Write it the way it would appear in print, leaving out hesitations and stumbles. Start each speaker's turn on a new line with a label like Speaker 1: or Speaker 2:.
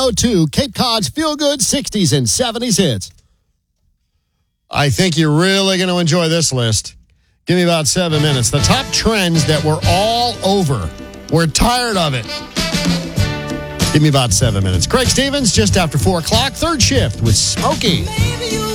Speaker 1: 102, Cape Cod's feel-good 60s and 70s hits. I think you're really going to enjoy this list. Give me about 7 minutes. The top trends that we're all over. We're tired of it. Give me about 7 minutes. Craig Stevens, just after 4 o'clock, third shift with Smokey.